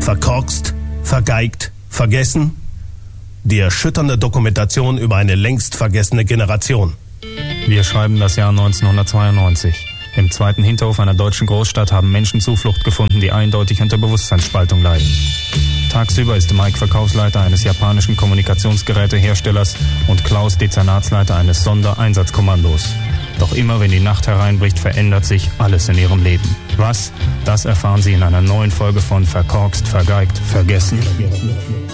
Verkorkst, vergeigt, vergessen? Die erschütternde Dokumentation über eine längst vergessene Generation. Wir schreiben das Jahr 1992. Im zweiten Hinterhof einer deutschen Großstadt haben Menschen Zuflucht gefunden, die eindeutig unter Bewusstseinsspaltung leiden. Tagsüber ist Mike Verkaufsleiter eines japanischen Kommunikationsgeräteherstellers und Klaus Dezernatsleiter eines Sondereinsatzkommandos. Doch immer wenn die Nacht hereinbricht, verändert sich alles in ihrem Leben. Was? Das erfahren Sie in einer neuen Folge von Verkorkst, vergeigt, vergessen.